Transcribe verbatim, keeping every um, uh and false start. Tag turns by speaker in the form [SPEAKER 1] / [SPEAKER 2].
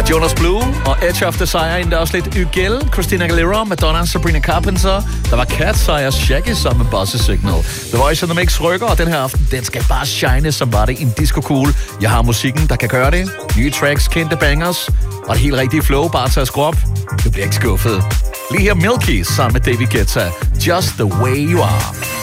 [SPEAKER 1] Jonas Blue og Edge of Desire, inden der også lidt Ygel, Christina Aguilera, Madonna, Sabrina Carpenter. Der var Cat Sire, Shaggy sammen med Bossy Signal. The Voice of the Mix rykker, og den her aften, den skal bare shine, som var det en disco cool. Jeg har musikken, der kan gøre det. Nye tracks, kendte bangers, og det helt rigtige flow, bare til at skrue op. Du bliver ikke skuffet. Lige her Milky sammen med David Guetta. Just the way you are.